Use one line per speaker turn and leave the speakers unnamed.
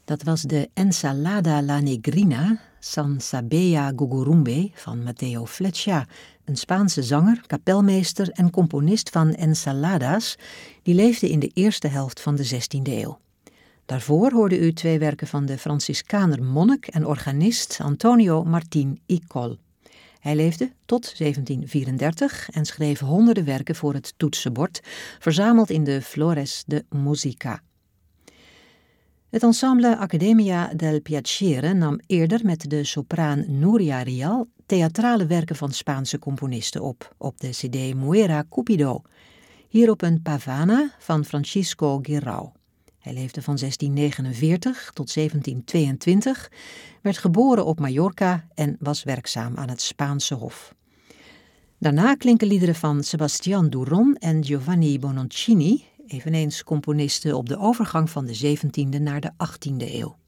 Dat was de Ensalada la Negrina, San Sabea Gugurumbe van Matteo Fleccia, een Spaanse zanger, kapelmeester en componist van ensaladas, die leefde in de eerste helft van de 16e eeuw. Daarvoor hoorde u 2 werken van de Franciscaner monnik en organist Antonio Martín y Coll. Hij leefde tot 1734 en schreef honderden werken voor het toetsenbord, verzameld in de Flores de Musica. Het ensemble Accademia del Piacere nam eerder met de sopraan Nuria Rial theatrale werken van Spaanse componisten op de cd Muera Cupido, hierop een pavana van Francisco Guirao. Hij leefde van 1649 tot 1722, werd geboren op Mallorca en was werkzaam aan het Spaanse hof. Daarna klinken liederen van Sebastian Duron en Giovanni Bononcini, eveneens componisten op de overgang van de 17e naar de 18e eeuw.